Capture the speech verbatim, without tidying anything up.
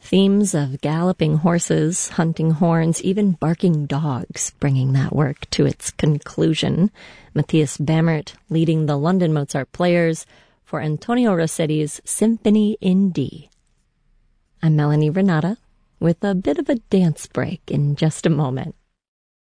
Themes of galloping horses, hunting horns, even barking dogs, bringing that work to its conclusion. Matthias Bammert leading the London Mozart Players for Antonio Rossetti's Symphony in D. I'm Melanie Renata with a bit of a dance break in just a moment.